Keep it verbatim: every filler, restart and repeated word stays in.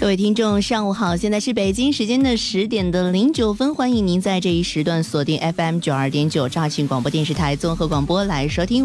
各位听众上午好，现在是北京时间的十点的零九分，欢迎您在这一时段锁定 F M 九二点九 肇庆广播电视台综合广播来收听